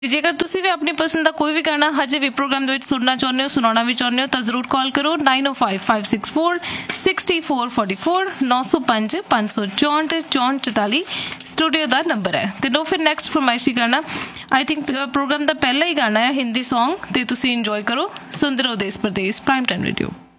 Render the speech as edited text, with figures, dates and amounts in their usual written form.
ਜੇਕਰ ਤੁਸੀਂ ਵੀ ਆਪਣੀ ਪਸੰਦ ਦਾ ਕੋਈ ਵੀ ਗਾਣਾ ਹਜੇ ਵੀ ਪ੍ਰੋਗਰਾਮ ਦੇ ਵਿੱਚ ਸੁਣਨਾ ਚਾਹੁੰਦੇ ਹੋ, ਸੁਣਾਉਣਾ ਵੀ ਚਾਹੁੰਦੇ ਹੋ ਤਾਂ ਜ਼ਰੂਰ ਕਾਲ ਕਰੋ 9055646444 905 564 6444 ਸਟੂਡੀਓ ਦਾ ਨੰਬਰ ਹੈ। ਤੇ ਲੋ ਫਿਰ ਨੈਕਸਟ ਫਰਮਾਇਸ਼ੀ ਗਾਣਾ ਆਈ ਥਿੰਕ ਪ੍ਰੋਗਰਾਮ ਦਾ ਪਹਿਲਾ ਹੀ ਗਾਣਾ ਹੈ ਹਿੰਦੀ ਸੌਂਗ, ਤੇ ਤੁਸੀਂ ਇੰਜੋਏ ਕਰੋ। ਸੁਣਦੇ ਰਹੋ ਦੇਸ਼ ਪ੍ਰਦੇਸ਼ ਪ੍ਰਾਈਮ ਟਾਈਮ ਰੇਡੀਓ।